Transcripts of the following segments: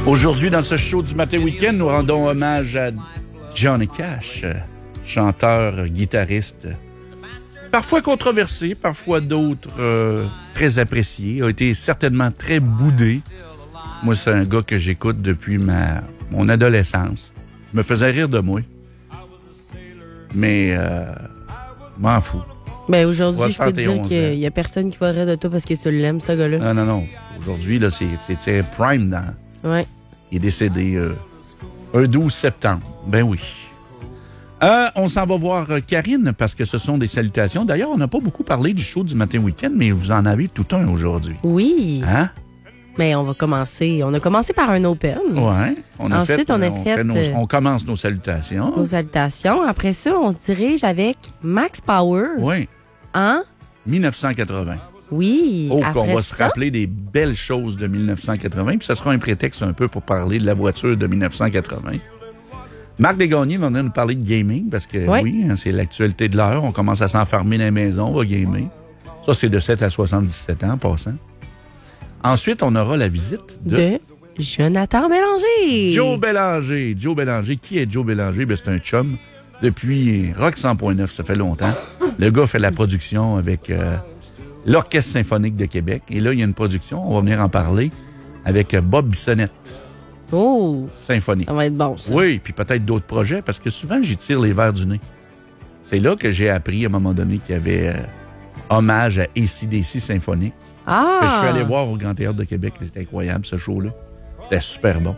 Aujourd'hui, dans ce show du Matin Week-end, nous rendons hommage à Johnny Cash, chanteur, guitariste, parfois controversé, parfois d'autres très appréciés, a été certainement très boudé. Moi, c'est un gars que j'écoute depuis mon adolescence. Je me faisais rire de moi. Mais, m'en fous. Ben aujourd'hui, je peux te dire qu'il n'y a personne qui va rire de toi parce que tu l'aimes, ce gars-là. Non. Aujourd'hui, là, c'est Prime dans... Ouais. Il est décédé un 12 septembre. Ben oui. On s'en va voir Karine parce que ce sont des salutations. D'ailleurs, on n'a pas beaucoup parlé du show du Matin Week-end, mais vous en avez tout un aujourd'hui. Oui. Hein? Mais on va commencer. On a commencé par un open. Oui. Ensuite, on commence nos salutations. Nos salutations. Après ça, on se dirige avec Max Power. Oui. En 1980. Oui. On va se rappeler des belles choses de 1980, puis ça sera un prétexte un peu pour parler de la voiture de 1980. Marc Desgagnés va venir nous parler de gaming, parce que oui, c'est l'actualité de l'heure. On commence à s'enfermer dans la maison, on va gamer. Ça, c'est de 7 à 77 ans, en passant. Ensuite, on aura la visite de Jonathan Bélanger. Joe Bélanger. Joe Bélanger. Qui est Joe Bélanger? Ben, c'est un chum depuis Rock 100.9, ça fait longtemps. Le gars fait la production avec l'Orchestre symphonique de Québec. Et là, il y a une production, on va venir en parler, avec Bob Bissonnette. Oh! Symphonique. Ça va être bon, ça. Oui, puis peut-être d'autres projets, parce que souvent, j'y tire les verres du nez. C'est là que j'ai appris, à un moment donné, qu'il y avait hommage à AC/DC symphonique. Ah! Que je suis allé voir au Grand Théâtre de Québec. C'était incroyable, ce show-là. C'était super bon.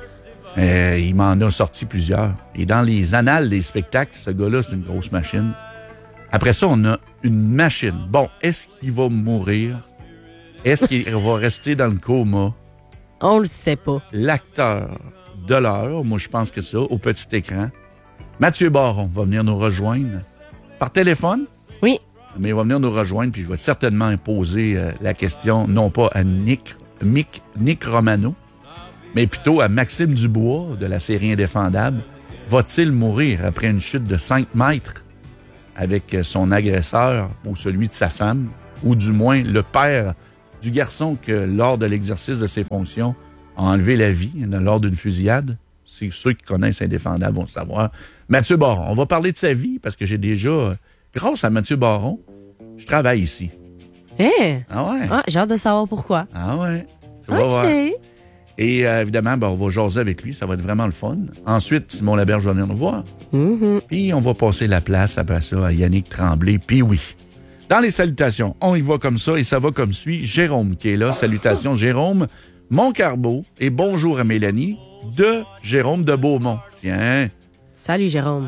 Il m'en a sorti plusieurs. Et dans les annales des spectacles, ce gars-là, c'est une grosse machine. Après ça, on a une machine. Bon, est-ce qu'il va mourir? Est-ce qu'il va rester dans le coma? On le sait pas. L'acteur de l'heure, moi je pense que ça, au petit écran, Mathieu Baron va venir nous rejoindre par téléphone. Oui. Mais il va venir nous rejoindre, puis je vais certainement poser la question, non pas à Nick Romano, mais plutôt à Maxime Dubois de la série Indéfendable. Va-t-il mourir après une chute de 5 mètres avec son agresseur ou celui de sa femme, ou du moins le père du garçon que, lors de l'exercice de ses fonctions, a enlevé la vie lors d'une fusillade? C'est ceux qui connaissent Indéfendable vont le savoir. Mathieu Baron, on va parler de sa vie parce que j'ai déjà... Grâce à Mathieu Baron, je travaille ici. Hein? Ah ouais? Ah, j'ai hâte de savoir pourquoi. Ah ouais? Tu vas voir. Et évidemment, on va jaser avec lui. Ça va être vraiment le fun. Ensuite, Simon Laberge va venir nous voir. Mm-hmm. Puis on va passer la place après ça à Yannick Tremblay. Puis oui. Dans les salutations, on y va comme ça et ça va comme suit. Jérôme qui est là. Salutations, Jérôme Moncarbeau. Et bonjour à Mélanie de Jérôme de Beaumont. Tiens. Salut, Jérôme.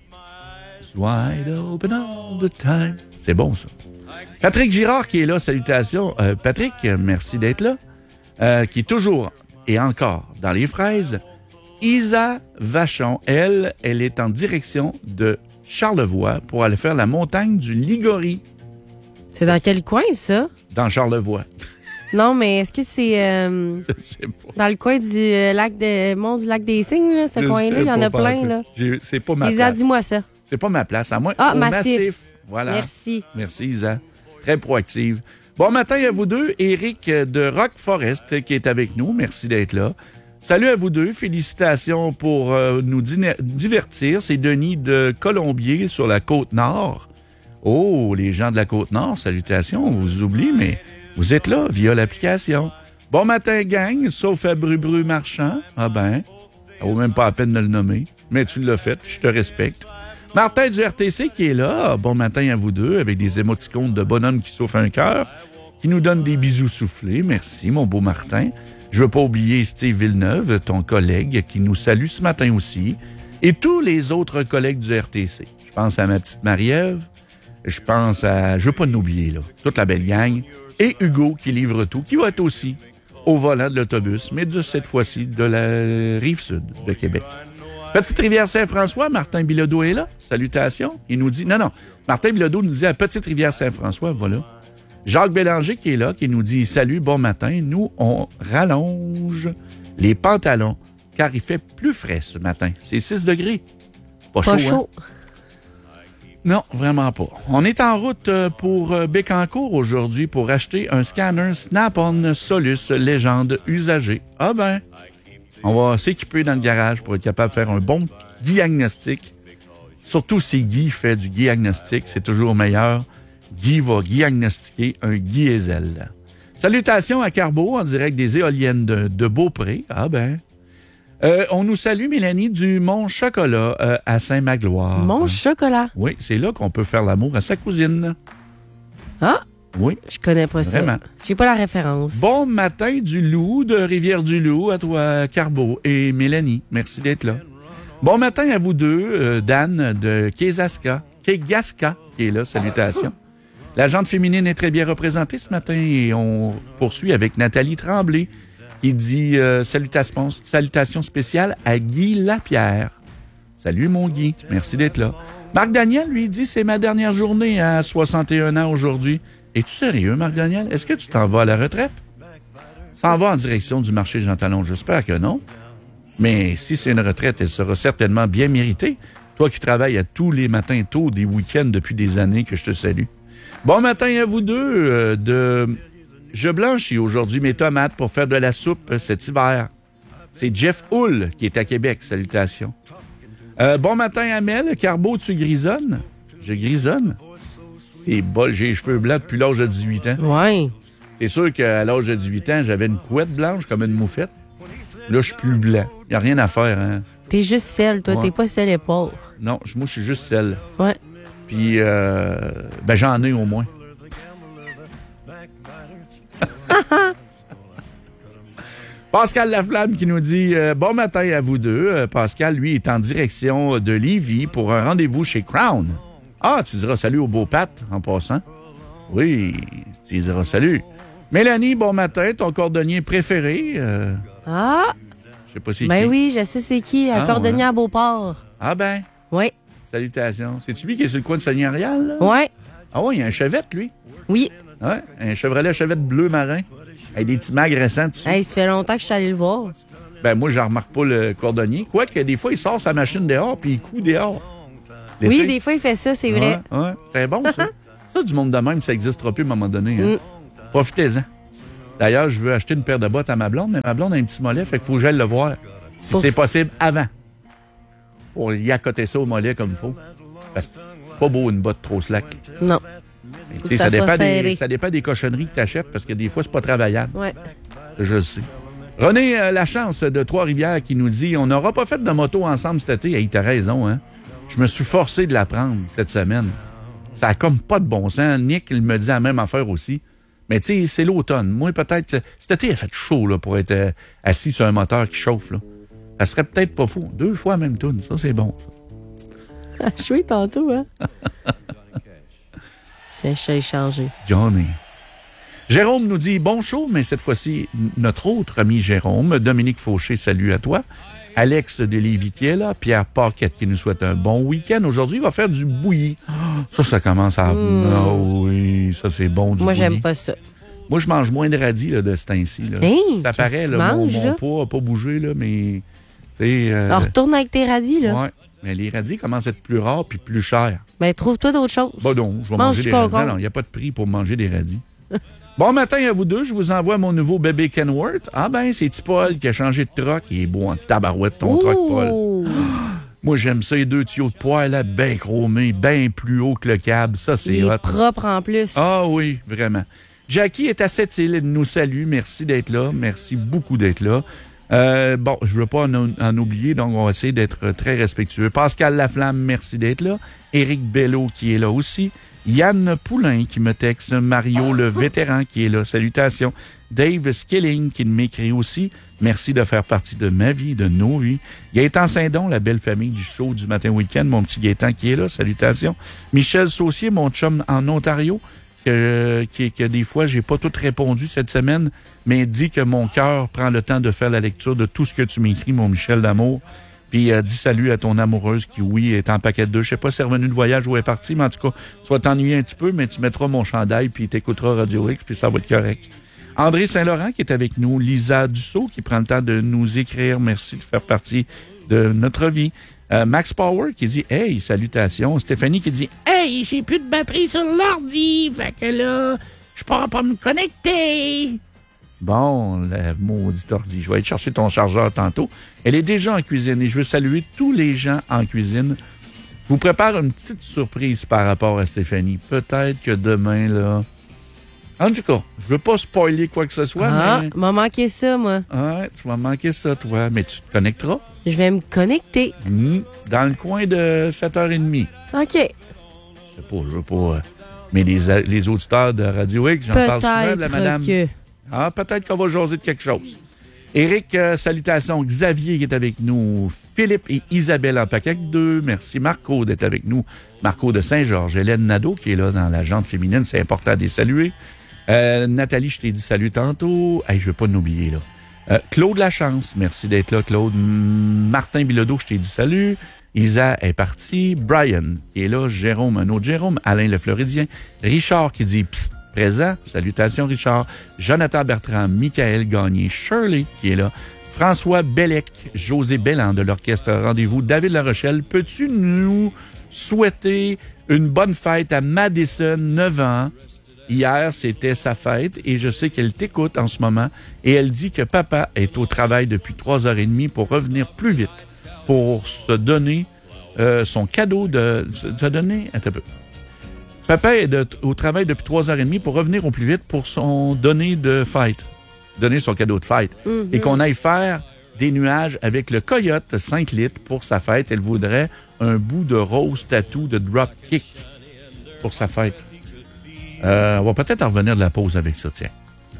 Wide open all the time. C'est bon, ça. Patrick Girard qui est là, salutations. Patrick, merci d'être là. Qui est toujours et encore dans les fraises. Isa Vachon, elle est en direction de Charlevoix pour aller faire la montagne du Ligori. C'est dans quel coin, ça? Dans Charlevoix. Non, mais est-ce que c'est Je sais pas. dans le coin du mont du lac des Cygnes, là, ce coin-là? Il y en a plein, là. C'est pas ma Isa, place. dis-moi ça. C'est pas ma place. À moi, au Massif. Voilà. Merci. Merci, Isa. Très proactive. Bon matin à vous deux. Éric de Rock Forest qui est avec nous. Merci d'être là. Salut à vous deux. Félicitations pour nous divertir. C'est Denis de Colombier sur la Côte-Nord. Oh, les gens de la Côte-Nord, salutations. On vous oublie, mais vous êtes là via l'application. Bon matin, gang, sauf à Bru Marchand. Ah ben, ça vaut même pas la peine de le nommer. Mais tu l'as fait, je te respecte. Martin du RTC qui est là. Bon matin à vous deux, avec des émoticônes de bonhomme qui souffle un cœur, qui nous donne des bisous soufflés. Merci, mon beau Martin. Je veux pas oublier Steve Villeneuve, ton collègue, qui nous salue ce matin aussi. Et tous les autres collègues du RTC. Je pense à ma petite Marie-Ève. Je pense à... Je veux pas l'oublier, là. Toute la belle gang. Et Hugo, qui livre tout, qui va être aussi au volant de l'autobus, mais de cette fois-ci de la Rive-Sud de Québec. Petite-Rivière-Saint-François, Martin Bilodeau est là. Salutations. Il nous dit... Non. Martin Bilodeau nous dit à Petite-Rivière-Saint-François, voilà. Jacques Bélanger qui est là, qui nous dit « Salut, bon matin. Nous, on rallonge les pantalons, car il fait plus frais ce matin. C'est 6 degrés. Pas chaud. Hein? Non, vraiment pas. On est en route pour Bécancour aujourd'hui pour acheter un scanner Snap-on Solus Légende usagé. Ah ben, On va s'équiper dans le garage pour être capable de faire un bon diagnostic. Surtout si Guy fait du diagnostic, c'est toujours meilleur. Guy va diagnostiquer un diesel. Salutations à Carbo en direct des éoliennes de Beaupré. Ah ben. On nous salue, Mélanie, du Mont-Chocolat à Saint-Magloire. Mont-Chocolat? Oui, c'est là qu'on peut faire l'amour à sa cousine. Ah! Oui. Je connais pas ça. Vraiment. J'ai pas la référence. Bon matin du Loup, de Rivière-du-Loup, à toi, Carbo et Mélanie. Merci d'être là. Bon matin à vous deux, Dan de Kegaska, qui est là. Salutations. La gente féminine est très bien représentée ce matin et on poursuit avec Nathalie Tremblay qui dit salutations spéciales à Guy Lapierre. Salut mon Guy, merci d'être là. Marc Daniel lui dit c'est ma dernière journée à 61 ans aujourd'hui. Es-tu sérieux, Marc Daniel? Est-ce que tu t'en vas à la retraite? S'en va en direction du marché Jean Talon? J'espère que non. Mais si c'est une retraite, elle sera certainement bien méritée. Toi qui travailles à tous les matins tôt des week-ends depuis des années, que je te salue. Bon matin à vous deux. Je blanchis aujourd'hui mes tomates pour faire de la soupe cet hiver. C'est Jeff Hull qui est à Québec. Salutations. Bon matin, Amel. Carbo, tu grisonnes? Je grisonne? C'est bol, j'ai les cheveux blancs depuis l'âge de 18 ans. Ouais. C'est sûr qu'à l'âge de 18 ans, j'avais une couette blanche comme une moufette. Là, je suis plus blanc. Il n'y a rien à faire, hein. T'es juste sel, toi. Ouais. T'es pas sel et poivre. Non, moi, je suis juste sel. Ouais. Puis, j'en ai au moins. Pascal Laflamme qui nous dit bon matin à vous deux. Pascal, lui, est en direction de Lévis pour un rendez-vous chez Crown. Ah, tu diras salut au beau Pat en passant. Oui, tu diras salut. Mélanie, bon matin, ton cordonnier préféré. Ah! Je sais pas c'est qui. Ben oui, je sais c'est qui, un cordonnier à Beauport. Ah ben? Oui. Salutations. C'est-tu lui qui est sur le coin de Seigneurial? Oui. Ah oui, il y a un Chevette, lui. Oui. Ouais, un Chevrolet Chevette bleu marin. Avec des petits mags récents dessus. Hey, ça fait longtemps que je suis allé le voir. Ben moi, j'en remarque pas le cordonnier. Quoique, des fois, il sort sa machine dehors puis il coud dehors. L'été. Oui, des fois, il fait ça, c'est vrai. Ouais, c'est bon, ça. Ça, du monde de même, ça n'existera plus à un moment donné. Hein. Profitez-en. D'ailleurs, je veux acheter une paire de bottes à ma blonde, mais ma blonde a un petit mollet, fait qu'il faut que j'aille le voir. Si c'est possible, avant. Pour y accoter ça au mollet comme il faut. Parce que c'est pas beau, une botte trop slack. Non. Mais, ça dépend des cochonneries que tu achètes, parce que des fois, c'est pas travaillable. Ouais. Je le sais. René Lachance de Trois-Rivières qui nous dit on n'aura pas fait de moto ensemble cet été. Hey, t'as raison, hein? Je me suis forcé de la prendre cette semaine. Ça a comme pas de bon sens. Nick, il me dit la même affaire aussi. Mais tu sais, c'est l'automne. Moi, peut-être... Cet été, il a fait chaud là, pour être assis sur un moteur qui chauffe. Là. Ça serait peut-être pas fou. 2 fois la même toune. Ça, c'est bon. Ça. Je suis tantôt, hein? C'est changé. Johnny. Jérôme nous dit bon show, mais cette fois-ci, notre autre ami Jérôme, Dominique Fauché, salut à toi. Alex de Lévis qui est là, Pierre Paquette qui nous souhaite un bon week-end. Aujourd'hui, il va faire du bouilli. Ça commence à... Oh oui, ça c'est bon du bouilli. Moi, j'aime pas ça. Moi, je mange moins de radis là, de ce temps-ci. Là. Hey, ça paraît, là, mon poids n'a pas bougé, là, mais... Alors, retourne avec tes radis, là. Oui, mais les radis commencent à être plus rares puis plus chers. Ben, trouve-toi d'autres choses. Ben non, je vais manger des radis. Non, il n'y a pas de prix pour manger des radis. Bon matin à vous deux, je vous envoie mon nouveau bébé Kenworth. Ah ben, c'est petit Paul qui a changé de troc. Il est beau en tabarouette, ton troc, Paul. Moi, j'aime ça, les 2 tuyaux de poêle, là, bien chromés, bien plus haut que le câble. Ça, c'est hot. Propre en plus. Ah oui, vraiment. Jackie est à Sept-Îles, elle nous salue. Merci d'être là. Merci beaucoup d'être là. Bon, je veux pas en oublier, donc on va essayer d'être très respectueux. Pascal Laflamme, merci d'être là. Éric Bello qui est là aussi. Yann Poulain qui me texte. Mario le vétéran qui est là. Salutations. Dave Skilling qui m'écrit aussi. Merci de faire partie de ma vie, de nos vies. Gaëtan Saint-Don, la belle famille du show du matin week-end. Mon petit Gaëtan qui est là. Salutations. Michel Saucier, mon chum en Ontario. Que des fois, j'ai pas tout répondu cette semaine, mais dit que mon cœur prend le temps de faire la lecture de tout ce que tu m'écris, mon Michel d'amour. Puis dis salut à ton amoureuse qui, oui, est en paquet de 2. Je sais pas si elle est revenue de voyage ou elle est partie, mais en tout cas, tu vas t'ennuyer un petit peu, mais tu mettras mon chandail puis t'écouteras Radio X, puis ça va être correct. André Saint-Laurent qui est avec nous. Lisa Dussault qui prend le temps de nous écrire. Merci de faire partie de notre vie. Max Power qui dit « Hey, salutations ». Stéphanie qui dit « Hey, j'ai plus de batterie sur l'ordi, fait que là, je pourrais pas me connecter ». Bon, la maudite ordi. Je vais aller chercher ton chargeur tantôt. Elle est déjà en cuisine et je veux saluer tous les gens en cuisine. Je vous prépare une petite surprise par rapport à Stéphanie. Peut-être que demain, là... En tout cas, je veux pas spoiler quoi que ce soit, mais... m'a manqué ça, moi. Ouais, tu vas manquer ça, toi. Mais tu te connecteras. Je vais me connecter. Dans le coin de 7h30. OK. Je veux pas... mais les auditeurs de Radio X, j'en parle souvent de la madame. Peut-être qu'on va jaser de quelque chose. Éric, salutations. Xavier qui est avec nous. Philippe et Isabelle en paquet 2. Merci Marco d'être avec nous. Marco de Saint-Georges. Hélène Nadeau qui est là dans la jante féminine. C'est important de les saluer. Nathalie, je t'ai dit salut tantôt. Hey, je veux pas l'oublier, là. Claude Lachance. Merci d'être là, Claude. Martin Bilodeau, je t'ai dit salut. Isa est partie. Brian qui est là. Jérôme, un autre Jérôme. Alain le Floridien. Richard qui dit psst. Présent. Salutations, Richard. Jonathan Bertrand, Michael Gagné, Shirley qui est là. François Bellec, José Belland de l'Orchestre Rendez-vous, David Larochelle. Peux-tu nous souhaiter une bonne fête à Madison, 9 ans? Hier, c'était sa fête et je sais qu'elle t'écoute en ce moment et elle dit que papa est au travail depuis 3h30 pour revenir plus vite, pour se donner son cadeau de... Se donner... Attends un peu. Papa est au travail depuis 3h30 pour revenir au plus vite pour son donner de fête. Donner son cadeau de fête. Mm-hmm. Et qu'on aille faire des nuages avec le Coyote 5 litres pour sa fête. Elle voudrait un bout de rose tattoo de Dropkick pour sa fête. On va peut-être en revenir de la pause avec ça, tiens.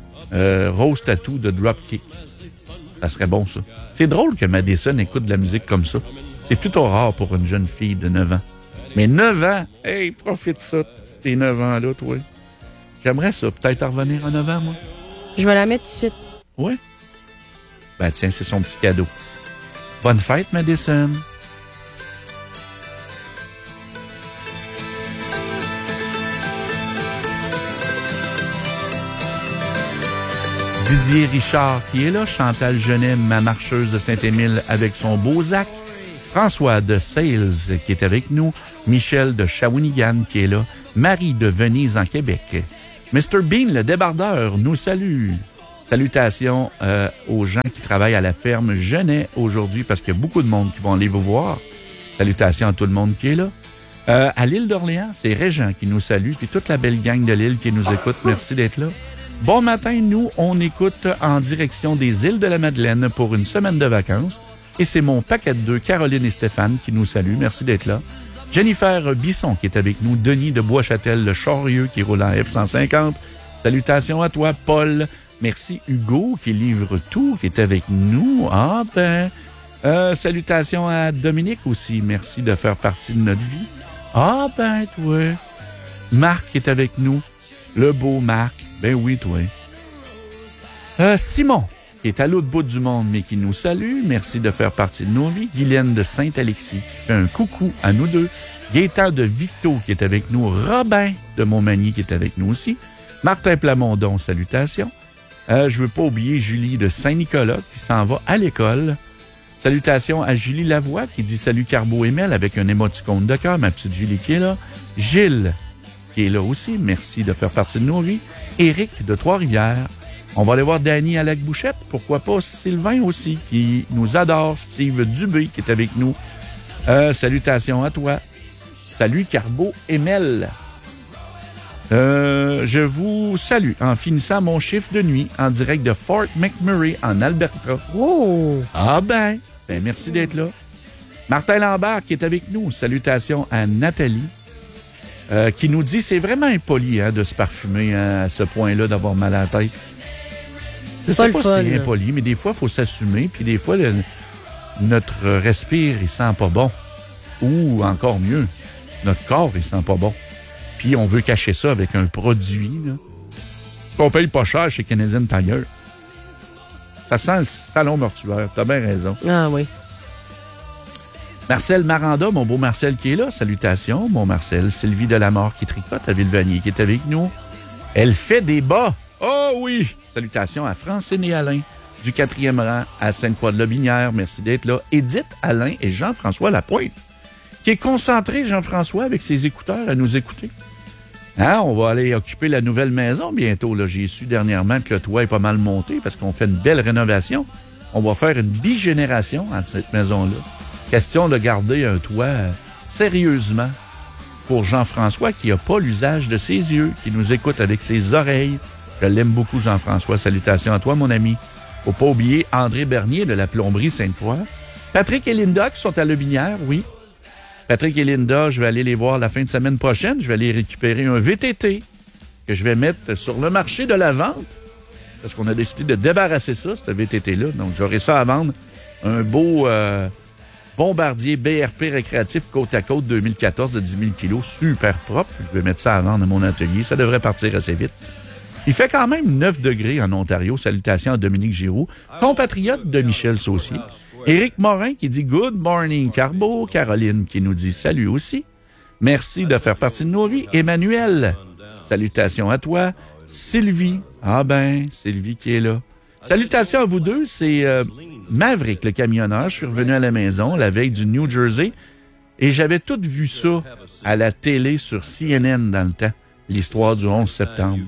Rose tattoo de Dropkick. Ça serait bon, ça. C'est drôle que Madison écoute de la musique comme ça. C'est plutôt rare pour une jeune fille de 9 ans. Mais 9 ans, hey, profite ça, tes 9 ans-là, toi. J'aimerais ça, peut-être en revenir à 9 ans, moi. Je vais la mettre tout de suite. Oui? Ben tiens, c'est son petit cadeau. Bonne fête, Madison. Didier Richard qui est là, Chantal Genet, ma marcheuse de Saint-Émile avec son beau Zach. François de Sales qui est avec nous, Michel de Shawinigan qui est là, Marie de Venise en Québec. Mr. Bean, le débardeur, nous salue. Salutations aux gens qui travaillent à la ferme Genet aujourd'hui parce qu'il y a beaucoup de monde qui vont aller vous voir. Salutations à tout le monde qui est là. À l'île d'Orléans, c'est Régent qui nous salue, puis toute la belle gang de l'île qui nous écoute. Merci d'être là. Bon matin, nous, on écoute en direction des îles de la Madeleine pour une semaine de vacances. Et c'est mon paquet de deux, Caroline et Stéphane, qui nous saluent. Merci d'être là. Jennifer Bisson, qui est avec nous. Denis de Bois-Châtel, le Charieux, qui roule en F-150. Salutations à toi, Paul. Merci, Hugo, qui livre tout, qui est avec nous. Salutations à Dominique aussi. Merci de faire partie de notre vie. Toi. Marc est avec nous. Le beau Marc. Ben oui, toi. Simon, qui est à l'autre bout du monde, mais qui nous salue. Merci de faire partie de nos vies. Guylaine de Saint-Alexis, qui fait un coucou à nous deux. Gaétan de Victo, qui est avec nous. Robin de Montmagny, qui est avec nous aussi. Martin Plamondon, salutations. Je veux pas oublier Julie de Saint-Nicolas, qui s'en va à l'école. Salutations à Julie Lavoie, qui dit salut Carbo et Mel, avec un émoticône de cœur, ma petite Julie qui est là. Gilles, qui est là aussi. Merci de faire partie de nos vies. Éric de Trois-Rivières. On va aller voir Danny à Lac-Bouchette. Pourquoi pas Sylvain aussi, qui nous adore. Steve Dubé, qui est avec nous. Salutations à toi. Salut Carbo et Mel. Je vous salue en finissant mon chiffre de nuit en direct de Fort McMurray en Alberta. Oh! Merci d'être là. Martin Lambert qui est avec nous. Salutations à Nathalie. Qui nous dit c'est vraiment impoli de se parfumer à ce point-là, d'avoir mal à la tête. Je sais pas si c'est impoli, mais des fois, il faut s'assumer. Puis des fois, notre respire, il sent pas bon. Ou encore mieux, notre corps, il sent pas bon. Puis on veut cacher ça avec un produit là, qu'on paye pas cher chez Canadian Tire. Ça sent le salon mortuaire. T'as bien raison. Ah oui. Marcel Maranda, mon beau Marcel qui est là. Salutations, mon Marcel. Sylvie Delamore qui tricote à Villevanier qui est avec nous. Elle fait des bas. Oh oui! Salutations à Francine et Alain du 4e rang à Sainte-Croix-de-Lobinière. Merci d'être là. Édith, Alain et Jean-François Lapointe qui est concentré, Jean-François, avec ses écouteurs à nous écouter. On va aller occuper la nouvelle maison bientôt. Là. J'ai su dernièrement que le toit est pas mal monté parce qu'on fait une belle rénovation. On va faire une bigénération entre cette maison-là. Question de garder un toit sérieusement pour Jean-François qui n'a pas l'usage de ses yeux, qui nous écoute avec ses oreilles. Je l'aime beaucoup, Jean-François. Salutations à toi, mon ami. Faut pas oublier André Bernier de la plomberie Sainte-Croix. Patrick et Linda qui sont à Lebinière, oui. Patrick et Linda, je vais aller les voir la fin de semaine prochaine. Je vais aller récupérer un VTT que je vais mettre sur le marché de la vente parce qu'on a décidé de débarrasser ça, ce VTT-là. Donc, j'aurai ça à vendre. Un beau Bombardier BRP récréatif côte à côte 2014 de 10 000 kilos, super propre. Je vais mettre ça à vendre à mon atelier. Ça devrait partir assez vite. Il fait quand même 9 degrés en Ontario. Salutations à Dominique Giroux, compatriote de Michel Saucier. Éric Morin qui dit « Good morning, Carbo ». Caroline qui nous dit « Salut aussi ». Merci de faire partie de nos vies. Emmanuel, salutations à toi. Sylvie, Sylvie qui est là. Salutations à vous deux, c'est Maverick, le camionneur. Je suis revenu à la maison la veille du New Jersey et j'avais tout vu ça à la télé sur CNN dans le temps, l'histoire du 11 septembre.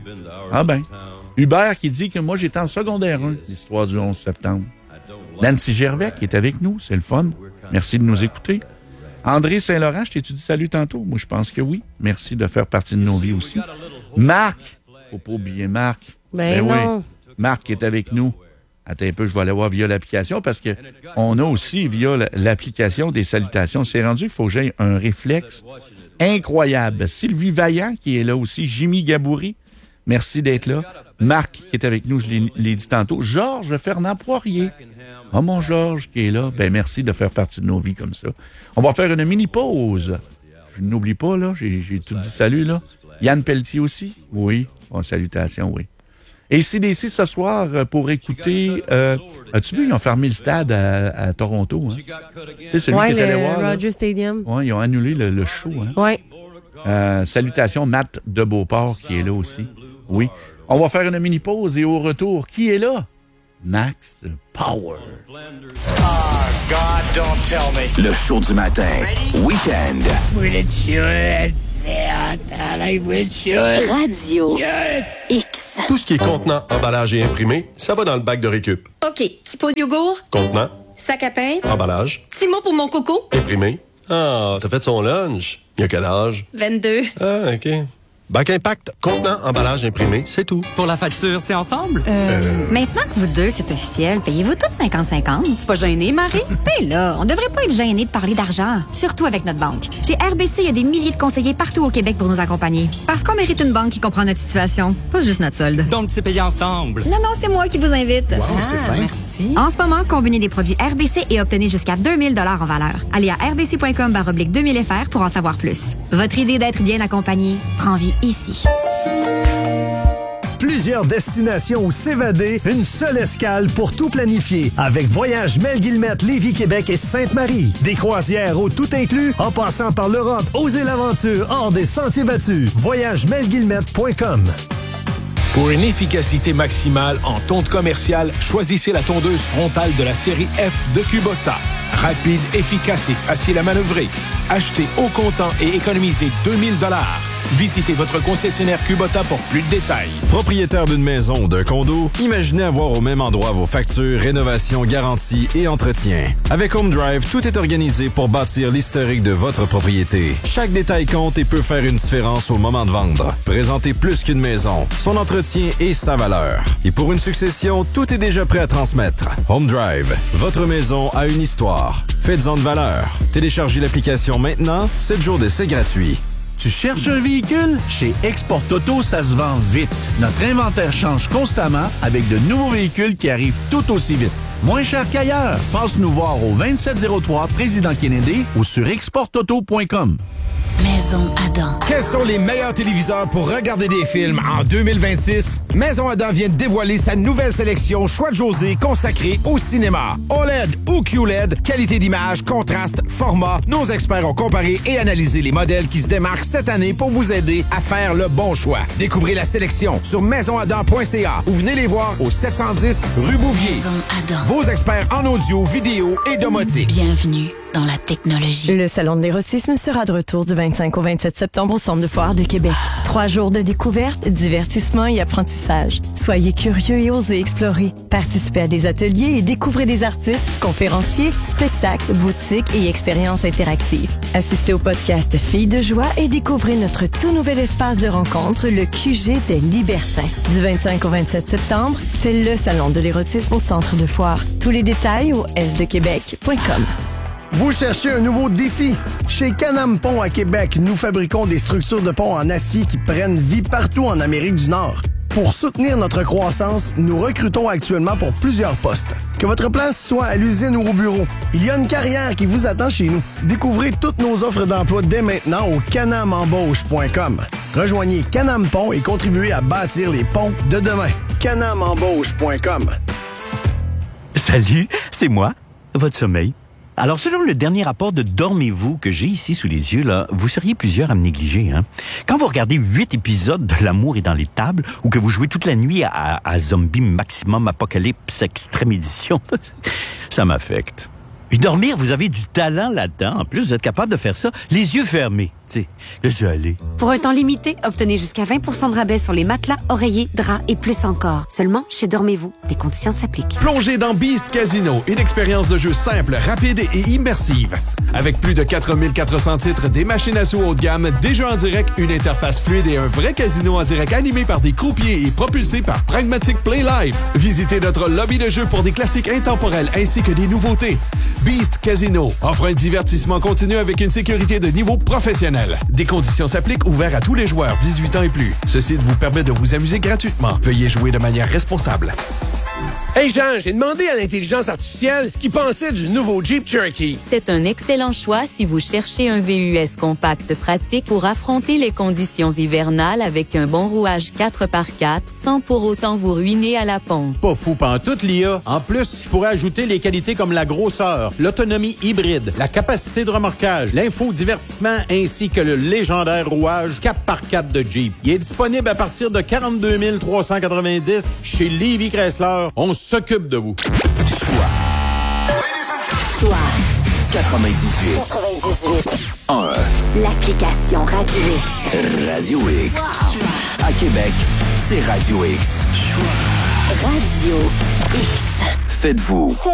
Hubert qui dit que moi j'étais en secondaire 1, l'histoire du 11 septembre. Nancy Gervais qui est avec nous, c'est le fun. Merci de nous écouter. André Saint-Laurent, je t'ai-tu dit salut tantôt? Moi, je pense que oui. Merci de faire partie de nos vies aussi. Marc, faut pas oublier Marc. Ben non. Oui. Marc est avec nous. Attends un peu, je vais aller voir via l'application parce que on a aussi via l'application des salutations. C'est rendu qu'il faut que j'aie un réflexe incroyable. Sylvie Vaillant qui est là aussi. Jimmy Gaboury, merci d'être là. Marc qui est avec nous, je l'ai dit tantôt. Georges Fernand Poirier. Mon Georges qui est là. Merci de faire partie de nos vies comme ça. On va faire une mini-pause. Je n'oublie pas, là. J'ai tout dit salut, là. Yann Pelletier aussi. Oui. Salutations, oui. Et CDC ce soir pour écouter... as-tu vu, ils ont fermé le stade à Toronto, hein? C'est celui qui est allé voir. Rogers Stadium. Oui, ils ont annulé le show, hein? Oui. Salutations, Matt de Beauport qui est là aussi. Oui. On va faire une mini-pause et au retour, qui est là? Max Power. God, don't tell me. Le show du matin. Week-end. Radio X. Tout ce qui est contenant, emballage et imprimé, ça va dans le bac de récup. OK. Petit pot de yogourt. Contenant, Sac à pain. emballage, Petit mot pour mon coco. imprimé. Ah, t'as fait son lunch. Il a quel âge? 22. Ah, OK. Bac Impact, contenant, emballage, imprimé, c'est tout. Pour la facture, c'est ensemble? Maintenant que vous deux, c'est officiel, payez-vous toutes 50-50? Pas gêné, Marie? Ben là, on devrait pas être gêné de parler d'argent, surtout avec notre banque. Chez RBC, il y a des milliers de conseillers partout au Québec pour nous accompagner. Parce qu'on mérite une banque qui comprend notre situation, pas juste notre solde. Donc, c'est payé ensemble? Non, c'est moi qui vous invite. Wow, c'est fin. Merci. En ce moment, combinez des produits RBC et obtenez jusqu'à 2000 $ en valeur. Allez à rbc.com/2000FR pour en savoir plus. Votre idée d'être bien accompagné prend vie ici. Plusieurs destinations où s'évader, une seule escale pour tout planifier. Avec Voyage Mel-Guillemette, Lévis-Québec et Sainte-Marie. Des croisières au tout inclus, en passant par l'Europe. Osez l'aventure hors des sentiers battus. VoyageMelGuillemette.com. Pour une efficacité maximale en tonte commerciale, choisissez la tondeuse frontale de la série F de Kubota. Rapide, efficace et facile à manœuvrer. Achetez au comptant et économisez 2000 $. Visitez votre concessionnaire Kubota pour plus de détails. Propriétaire d'une maison ou d'un condo, imaginez avoir au même endroit vos factures, rénovations, garanties et entretien. Avec Home Drive, tout est organisé pour bâtir l'historique de votre propriété. Chaque détail compte et peut faire une différence au moment de vendre. Présentez plus qu'une maison, son entretien et sa valeur. Et pour une succession, tout est déjà prêt à transmettre. Home Drive, votre maison a une histoire. Faites-en de valeur. Téléchargez l'application maintenant, 7 jours d'essai gratuit. Tu cherches un véhicule? Chez Export Auto, ça se vend vite. Notre inventaire change constamment avec de nouveaux véhicules qui arrivent tout aussi vite. Moins cher qu'ailleurs. Passe nous voir au 2703 Président Kennedy ou sur exportauto.com. Maison Adam. Quels sont les meilleurs téléviseurs pour regarder des films en 2026? Maison Adam vient de dévoiler sa nouvelle sélection Choix de José consacrée au cinéma. OLED ou QLED, qualité d'image, contraste, format. Nos experts ont comparé et analysé les modèles qui se démarquent cette année pour vous aider à faire le bon choix. Découvrez la sélection sur maisonadam.ca ou venez les voir au 710 rue Bouvier. Maison Adam. Vos experts en audio, vidéo et domotique. Bienvenue dans la technologie. Le salon de l'érotisme sera de retour du 20 25 au 27 septembre au Centre de foire de Québec. 3 jours de découverte, divertissement et apprentissage. Soyez curieux et osez explorer. Participez à des ateliers et découvrez des artistes, conférenciers, spectacles, boutiques et expériences interactives. Assistez au podcast Filles de joie et découvrez notre tout nouvel espace de rencontre, le QG des Libertins. Du 25 au 27 septembre, c'est le salon de l'érotisme au Centre de foire. Tous les détails au sdequebec.com. Vous cherchez un nouveau défi? Chez Can-Am Pont à Québec, nous fabriquons des structures de pont en acier qui prennent vie partout en Amérique du Nord. Pour soutenir notre croissance, nous recrutons actuellement pour plusieurs postes. Que votre place soit à l'usine ou au bureau, il y a une carrière qui vous attend chez nous. Découvrez toutes nos offres d'emploi dès maintenant au canamembauche.com. Rejoignez Can-Am Pont et contribuez à bâtir les ponts de demain. canamembauche.com. Salut, c'est moi, votre sommeil. Alors, selon le dernier rapport de Dormez-vous que j'ai ici sous les yeux, là, vous seriez plusieurs à me négliger. Hein? Quand vous regardez 8 épisodes de L'amour est dans les tables ou que vous jouez toute la nuit à Zombie Maximum Apocalypse Extrême Édition, ça m'affecte. Et dormir, vous avez du talent là-dedans. En plus, vous êtes capable de faire ça les yeux fermés. Tu sais, laissez aller. Pour un temps limité, obtenez jusqu'à 20% de rabais sur les matelas, oreillers, draps et plus encore. Seulement chez Dormez-vous. Des conditions s'appliquent. Plongez dans Beast Casino, une expérience de jeu simple, rapide et immersive. Avec plus de 4400 titres, des machines à sous haut de gamme, des jeux en direct, une interface fluide et un vrai casino en direct animé par des croupiers et propulsé par Pragmatic Play Live. Visitez notre lobby de jeu pour des classiques intemporels ainsi que des nouveautés. Beast Casino offre un divertissement continu avec une sécurité de niveau professionnel. Des conditions s'appliquent, ouverts à tous les joueurs 18 ans et plus. Ce site vous permet de vous amuser gratuitement. Veuillez jouer de manière responsable. Hey Jean, j'ai demandé à l'intelligence artificielle ce qu'il pensait du nouveau Jeep Cherokee. C'est un excellent choix si vous cherchez un VUS compact pratique pour affronter les conditions hivernales avec un bon rouage 4x4 sans pour autant vous ruiner à la pompe. Pas fou pantoute, l'IA. En plus, je pourrais ajouter les qualités comme la grosseur, l'autonomie hybride, la capacité de remorquage, l'infodivertissement ainsi que le légendaire rouage 4x4 de Jeep. Il est disponible à partir de 42 390 chez Lévy Chrysler. On s'occupe de vous. Choix 98. 1. L'application Radio X. Radio X. À Québec, c'est Radio X. Radio X. Faites-vous